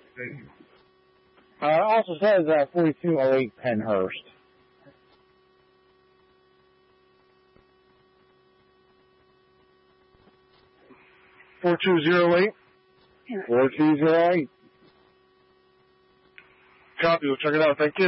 It also says 4208 Penhurst. $4208. 4208. Copy. We'll check it out. Thank you.